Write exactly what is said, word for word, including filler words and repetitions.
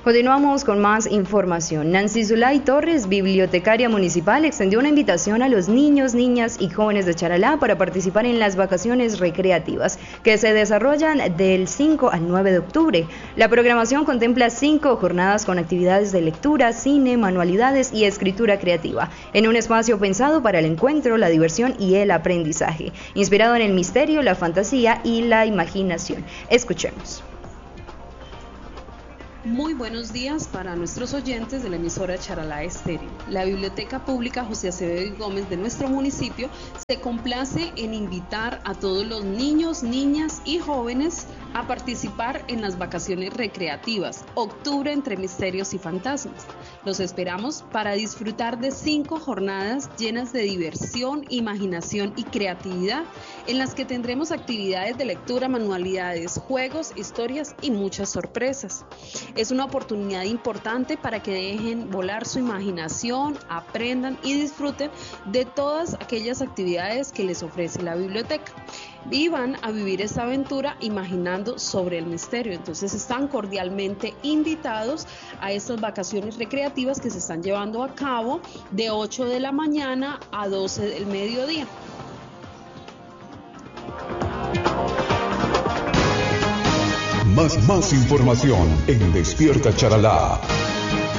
Continuamos con más información. Nancy Zulay Torres, bibliotecaria municipal, extendió una invitación a los niños, niñas y jóvenes de Charalá para participar en las vacaciones recreativas que se desarrollan del cinco al nueve de octubre. La programación contempla cinco jornadas con actividades de lectura, cine, manualidades y escritura creativa, en un espacio pensado para el encuentro, la diversión y el aprendizaje, inspirado en el misterio, la fantasía y la imaginación. Escuchemos. Muy buenos días para nuestros oyentes de la emisora Charalá Estéreo. La Biblioteca Pública José Acevedo y Gómez de nuestro municipio se complace en invitar a todos los niños, niñas y jóvenes a participar en las vacaciones recreativas, Octubre entre Misterios y Fantasmas. Los esperamos para disfrutar de cinco jornadas llenas de diversión, imaginación y creatividad, en las que tendremos actividades de lectura, manualidades, juegos, historias y muchas sorpresas. Es una oportunidad importante para que dejen volar su imaginación, aprendan y disfruten de todas aquellas actividades que les ofrece la biblioteca. Vivan a vivir esta aventura imaginando sobre el misterio. Entonces están cordialmente invitados a estas vacaciones recreativas que se están llevando a cabo de ocho de la mañana a doce del mediodía. Más, más información en Despierta Charalá.